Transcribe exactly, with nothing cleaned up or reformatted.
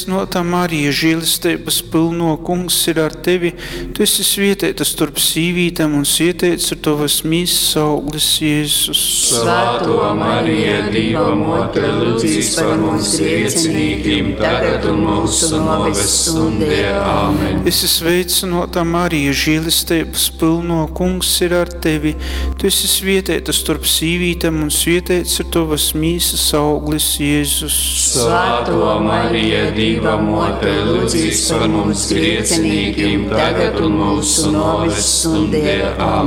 Svētā Marija, žēlistības pilno, Kungs ir ar tevi. Tu esi svētīta starp sīvītēm un svētīts ir tavas mīsas auglis, Jēzus. Svētā Marija, Dieva mote, lūdz par mums grēciniekiem, tagad un mūsu nāves stundē. Āmen. Es esmu sveicināta Marija, žēlistības pilno, Kungs ir ar tevi. Tu esi svētīta starp sīvītēm un svētīts ir tavas mīsas auglis, Jēzus. Svētā Marija, Dieva mote, lūdz par mums grēciniekiem, tagad un mūsu nāves stundē. Āmen.